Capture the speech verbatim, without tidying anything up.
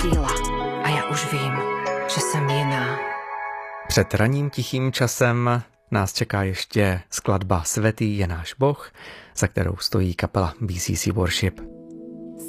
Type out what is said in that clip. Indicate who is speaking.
Speaker 1: síla a já už vím, že jsem jiná.
Speaker 2: Před ranním tichým časem nás čeká ještě skladba Svätý je náš Boh, za kterou stojí kapela B C C Worship.